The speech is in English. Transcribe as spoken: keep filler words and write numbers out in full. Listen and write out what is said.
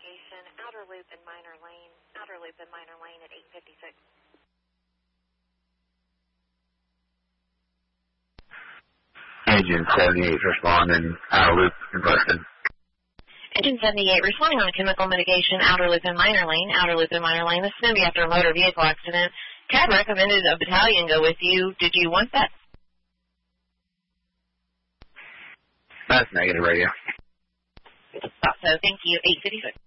mitigation, outer loop and minor lane, outer loop and minor lane at eight fifty-six. Engine seventy-eight responding, outer loop conversion. Engine seventy-eight responding on chemical mitigation, outer loop and minor lane, outer loop and minor lane. This is going to be after a motor vehicle accident. Cab recommended a battalion go with you. Did you want that? That's negative radio. Thought so. Thank you. eight fifty-six.